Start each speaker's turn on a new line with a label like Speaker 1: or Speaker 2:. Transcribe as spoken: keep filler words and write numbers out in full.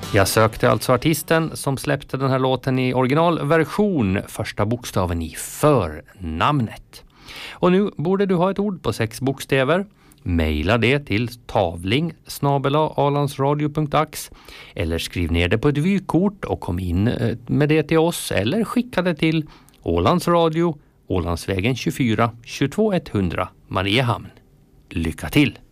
Speaker 1: Jag sökte alltså artisten som släppte den här låten i originalversion, första bokstaven i förnamnet. Och nu borde du ha ett ord på sex bokstäver. Maila det till tavling snabel-a alandsradio punkt ax eller skriv ner det på ett vykort och kom in med det till oss eller skicka det till Ålandsradio, Ålandsvägen tjugofyra, tjugotvå hundra, Mariehamn. Lycka till!